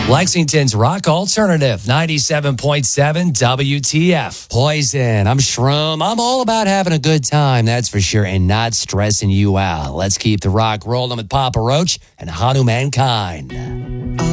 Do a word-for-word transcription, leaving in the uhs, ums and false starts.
Lexington's Rock Alternative, ninety-seven point seven W T F. Poison. I'm Shroom. I'm all about having a good time, that's for sure, and not stressing you out. Let's keep the rock rolling with Papa Roach and Hanuman Kind.